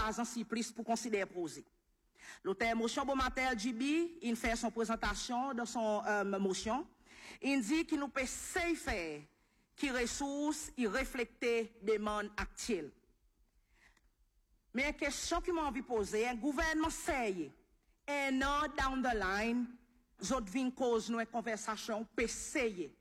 l'agent Cypris pour considérer projet. L'auteur motion bon matin LGB, il fait son présentation dans son motion. Il dit qu'il nous peut faire qui ressources, il refléter demande actuelle. Mais une question qui m'a envie de poser, un gouvernement sérieux, un an down the line, autres vins cause nous une conversation sérieux.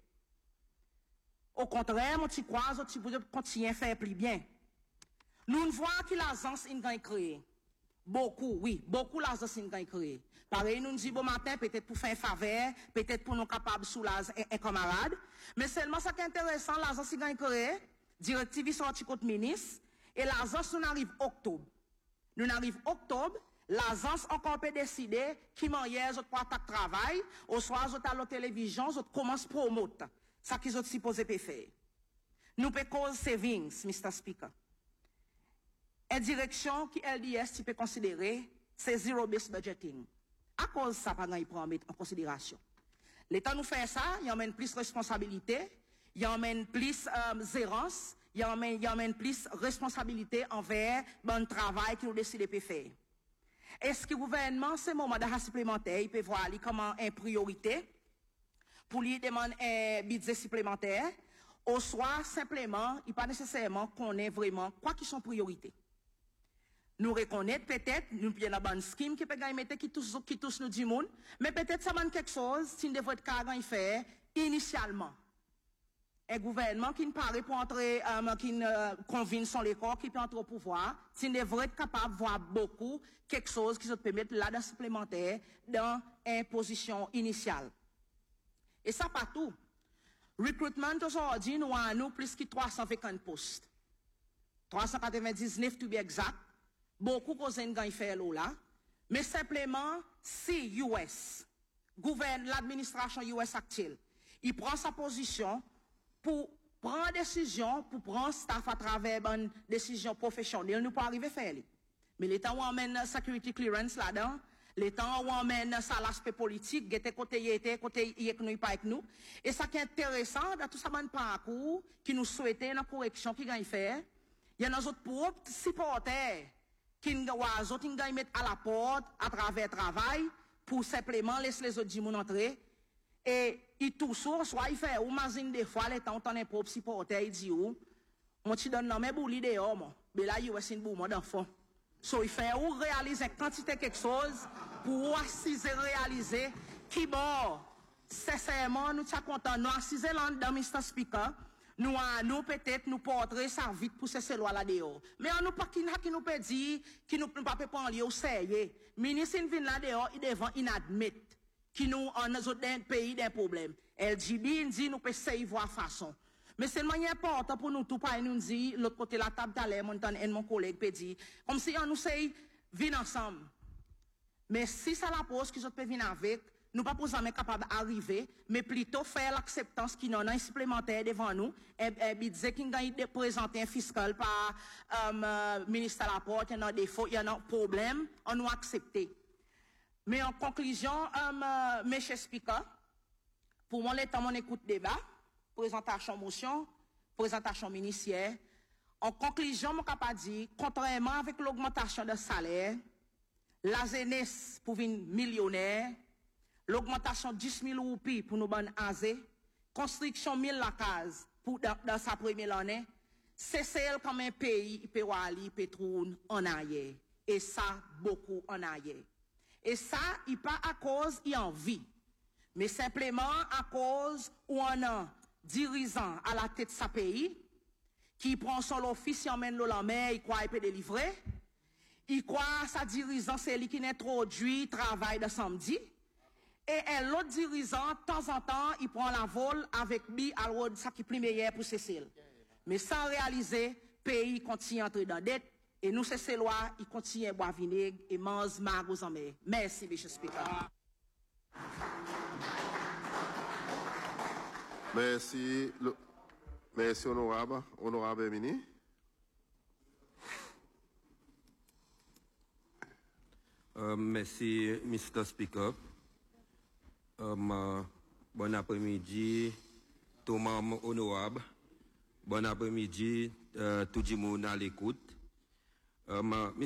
Au contraire, mon petit crois, autres petit continuer à faire plus bien. Nous ne voyons que l'agence est créée. Beaucoup, oui, beaucoup l'agence est créée. Pareil, nous disons bon matin, peut-être pour faire un faveur, peut-être pour nous capables de soulager un camarade. Mais seulement ce qui est intéressant, l'agence est créée, directive sortie contre ministre, et l'agence nous arrive octobre. Nous arrive octobre, l'agence encore peut décider qui manière autres pour attaquer travail, au soir, autres à la télévision, autres commence à promouvoir. Ça qu'ils ont supposé faire. Nous peut cause savings, Mr. Speaker. Une direction qui LDS tu peux considérer, c'est zero-based budgeting. À cause de ça, pas il prend en considération. L'État nous fait ça, il emmène plus responsabilité, il emmène plus zérance, il emmène plus responsabilité envers bon travail qu'il nous décide de faire. Est-ce que le gouvernement, c'est un moment d'achat supplémentaire, il peut voir comment une priorité pour lui demander un budget supplémentaire, ou soit simplement, il pas nécessairement qu'on ait vraiment quoi qui sont priorités. Nous reconnaître peut-être, nous payons la bonne scheme qui peut gagner, qui touche nous du monde, mais peut-être ça manque quelque chose, si nous devons être carrément faire initialement. Un gouvernement qui ne paraît pour entrer, qui ne convient son l'école, qui peut entrer au pouvoir, si nous devons être capable de voir beaucoup, quelque chose qui se permet là-dedans supplémentaire dans une position initiale. Et ça pas tout. Recruitment aujourd'hui, nous avons plus que 350 postes. 399 to be exact. Beaucoup causent une gagne faire là. Mais simplement, si US, l'administration US actuelle, il prend sa position pour prendre décision, pour prendre staff à travers une décision professionnelle, nous pas arriver à faire. Mais l'État où emmène security clearance là-dedans, l'État où emmène ça l'aspect politique, côté nous pas avec nous. Et ça qui est intéressant, dans tout ça, un parcours qui nous souhaitait une correction qui gagne faire, il y a nos autres propres supporters qui gagne mettre à la porte à travers le travail pour simplement laisser les autres gens entrer. Et il tout soit il fait, ou imagine des fois, les temps, on est propre supporter, il dit, moi, tu donnes non, mais bouli dehors, moi. Mais là, il y a une boule, moi, d'enfant. So, il fait ou réaliser quantité quelque chose pour assiser réaliser qui bon sincèrement nous sommes contents nous assiser là dans Mr. Speaker nous peut-être nous porter ça vite pour ces lois là dehors mais on nous pas qui nous peut dire qui nous pas prendre lieu au sérieux ministre vient là dehors il devant inadmettre qui nous en autres pays des problèmes LGB dit nous peut essayer voir façon. Mais c'est manière important pour nous tout pas nous dire l'autre côté la table d'aller mon collègue peut dire comme si on nous sait venir ensemble. Mais si ça la pose qu'ils peut venir avec, nous pas pour jamais capable d'arriver, mais plutôt faire l'acceptance qui n'en a un supplémentaire devant nous et budget qui gagne de présenter un fiscal par ministre à la porte, il y a des défauts, il y a un problème, on nous accepter. Mais en conclusion, mes chers speakers, pour moi l'état mon écoute débat présentation motion, présentation ministérielle. En conclusion, je peux dire, contrairement avec l'augmentation de salaire, la jeunesse pour une millionnaire, l'augmentation de 10 000 roupies pour nous bonnes azé, construction 1000 la case pour dans sa première année, c'est celle comme un pays, Péwali, Pétroun, en arrière. Et ça, beaucoup en arrière. Et ça, il pas à cause, il en vie. Mais simplement à cause où on a dirigeant à la tête de sa pays, qui prend son office, il emmène la mer, il croit qu'il peut délivrer. Il croit sa dirigeant, c'est lui qui introduit le travail de samedi. Et l'autre dirigeant, de temps en temps, il prend la vol avec lui, alors ça qui est plus meilleur pour Cécile. Mais sans réaliser, le pays continue à entrer dans la dette. Et nous, c'est ces lois, il continue à boire vinaigre et mange marre en mer. Merci, Monsieur Speaker. Merci, honorable Emini. Merci, Mr. Speaker. Bon après-midi, tout le monde honorable. Bon après-midi, tout le monde à l'écoute.